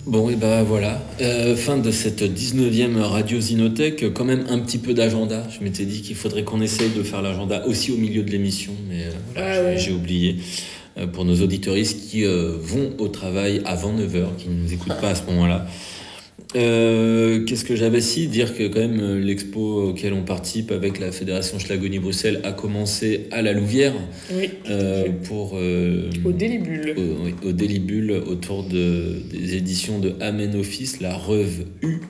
Bon, et bah voilà, fin de cette 19e Radio Zinotech, quand même un petit peu d'agenda. Je m'étais dit qu'il faudrait qu'on essaye de faire l'agenda aussi au milieu de l'émission, mais voilà, Ah ouais. j'ai oublié. Pour nos auditeuristes qui vont au travail avant 9h, qui ne nous écoutent pas à ce moment-là. Qu'est-ce que j'avais si dire que quand même l'expo auquel on participe avec la Fédération Schlagonie-Bruxelles a commencé à la Louvière Oui, pour au Délibule. au Délibule autour des éditions de Amen Office, la revue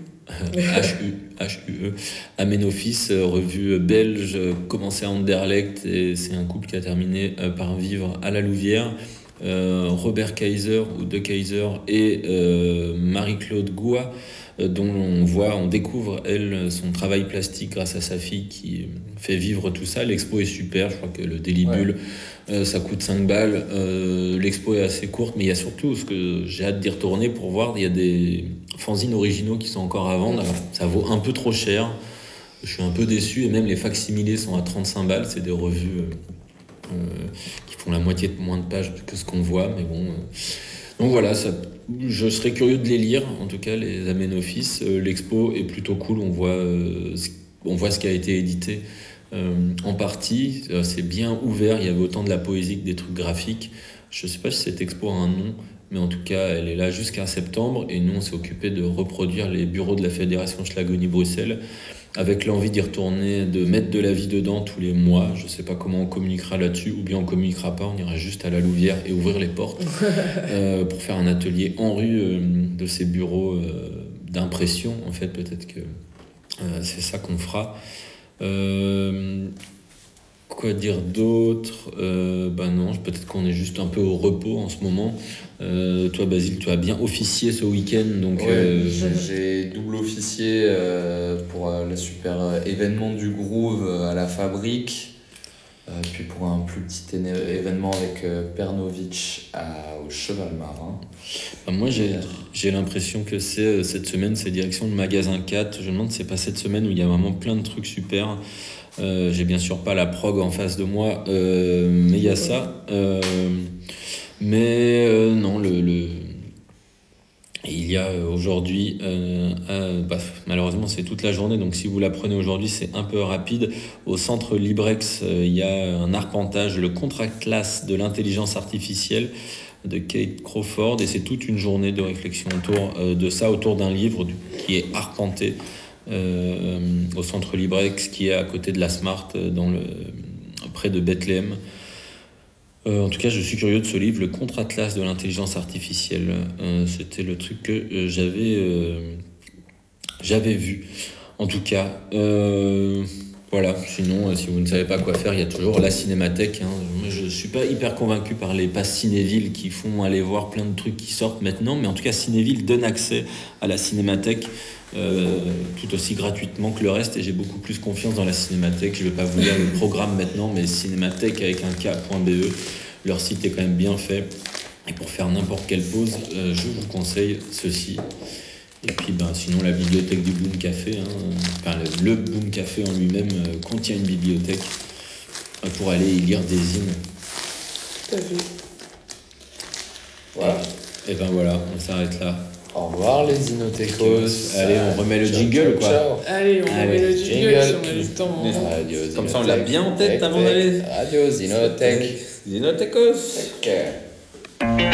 HUE, Amen Office, revue belge, commencée à Anderlecht, et c'est un couple qui a terminé par vivre à la Louvière. Robert Kaiser ou De Kaiser et Marie-Claude Goua, dont on découvre elle son travail plastique grâce à sa fille qui fait vivre tout ça. L'expo est super, je crois que le Délibule ça coûte 5 balles. L'expo est assez courte, mais il y a surtout ce que j'ai hâte d'y retourner pour voir. Il y a des fanzines originaux qui sont encore à vendre. Alors, ça vaut un peu trop cher. Je suis un peu déçu, et même les facsimilés sont à 35 balles. C'est des revues qui font la moitié de moins de pages que ce qu'on voit, mais bon. Donc voilà, je serais curieux de les lire, en tout cas les Amen Office. L'expo est plutôt cool, on voit ce qui a été édité en partie. C'est bien ouvert, il y avait autant de la poésie que des trucs graphiques. Je sais pas si cette expo a un nom, mais en tout cas elle est là jusqu'à septembre, et nous on s'est occupé de reproduire les bureaux de la Fédération Schlagonie-Bruxelles, avec l'envie d'y retourner, de mettre de la vie dedans tous les mois. Je sais pas comment on communiquera là-dessus, ou bien on communiquera pas, on ira juste à la Louvière et ouvrir les portes pour faire un atelier en rue de ces bureaux d'impression. En fait, peut-être que c'est ça qu'on fera. Quoi dire d'autre? Non, peut-être qu'on est juste un peu au repos en ce moment. Toi, Basile, tu as bien officié ce week-end, donc j'ai double officié pour le super événement du Groove à la Fabrique, puis pour un plus petit événement avec Pernovic au Cheval Marin. Moi, j'ai l'impression que cette semaine, c'est direction le magasin 4. Je me demande si c'est pas cette semaine où il y a vraiment plein de trucs super. J'ai bien sûr pas la prog en face de moi, mais il y a ça. Non, il y a aujourd'hui, malheureusement c'est toute la journée, donc si vous la prenez aujourd'hui c'est un peu rapide. Au centre Librex, il y a un arpentage, le Contraclass de l'intelligence artificielle de Kate Crawford, et c'est toute une journée de réflexion autour de ça, autour d'un livre qui est arpenté au centre Librex, qui est à côté de la Smart, près de Bethléem. En tout cas, je suis curieux de ce livre, le Contre-Atlas de l'intelligence artificielle. C'était le truc que j'avais vu. En tout cas, voilà. Sinon, si vous ne savez pas quoi faire, il y a toujours la Cinémathèque. Moi, je ne suis pas hyper convaincu par les passes Cinéville qui font aller voir plein de trucs qui sortent maintenant. Mais en tout cas, Cinéville donne accès à la Cinémathèque tout aussi gratuitement que le reste, et j'ai beaucoup plus confiance dans la Cinémathèque. Je ne vais pas vous lire le programme maintenant, mais Cinémathèque avec un K.be, leur site est quand même bien fait, et pour faire n'importe quelle pause, je vous conseille ceci. Et puis sinon la bibliothèque du Boom Café, le Boom Café en lui-même contient une bibliothèque pour aller y lire des zines. Tout à fait. Voilà. Et voilà, on s'arrête là. Au revoir les Zinotechos. Allez, on remet le jingle, quoi. Ciao. Allez, on remet le jingle si on a le temps. Radio Comme ça on l'a bien en tête avant d'aller. Radio Zinotech. Zinotechos. Take care.